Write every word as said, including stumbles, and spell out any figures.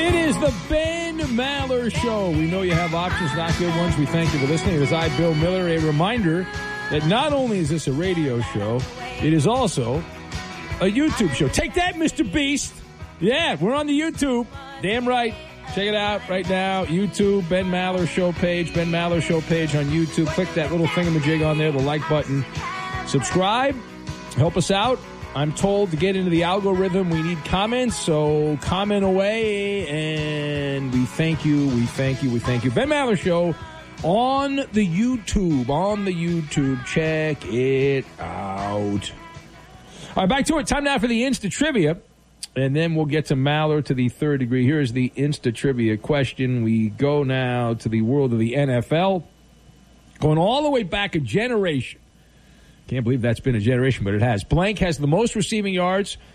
It is the Ben Maller Show. We know you have options, not good ones. We thank you for listening. It is I, Bill Miller. A reminder that not only is this a radio show, it is also a YouTube show. Take that, Mister Beast. Yeah, we're on the YouTube. Damn right. Check it out right now. YouTube, Ben Maller Show page, Ben Maller Show page on YouTube. Click that little thingamajig on there, the like button. Subscribe. Help us out. I'm told to get into the algorithm, we need comments, so comment away, and we thank you, we thank you, we thank you. Ben Maller Show on the YouTube, on the YouTube. Check it out. All right, back to it. Time now for the Insta Trivia, and then we'll get to Maller to the third degree. Here's the Insta Trivia question. We go now to the world of the N F L, going all the way back a generation. Can't believe that's been a generation, but it has. Blank has the most receiving yards